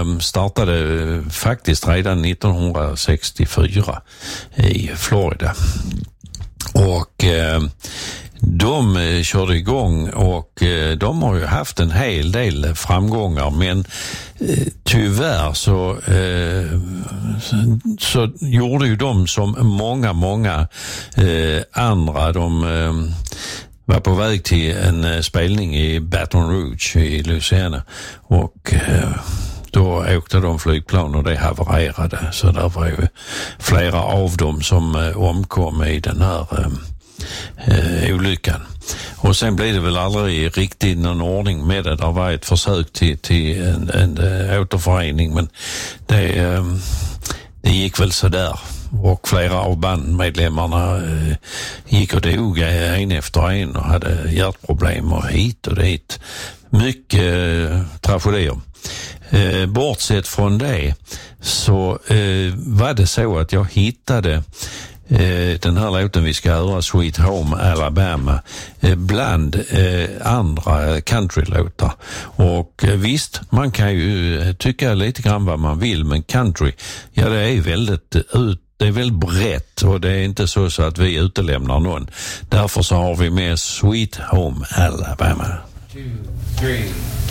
startade faktiskt redan 1964 i Florida. Och de körde igång och de har ju haft en hel del framgångar, men tyvärr så gjorde ju de som många andra. De var på väg till en spelning i Baton Rouge i Louisiana och då åkte de flygplan och det havererade. Så där var ju flera av dem som omkom i den här olyckan. Och sen blev det väl aldrig riktigt någon ordning med det. Det var ett försök till en återförening, men det gick väl så där. Och flera av bandmedlemmarna gick och dog en efter en och hade hjärtproblem och hit och dit. Mycket tragedier. Bortsett från det så var det så att jag hittade den här låten vi ska höra, Sweet Home Alabama, bland andra countrylåtar. Och visst, man kan ju tycka lite grann vad man vill, men country, ja, det är väldigt brett och det är inte så att vi utelämnar någon. Därför så har vi med Sweet Home Alabama. 2, 3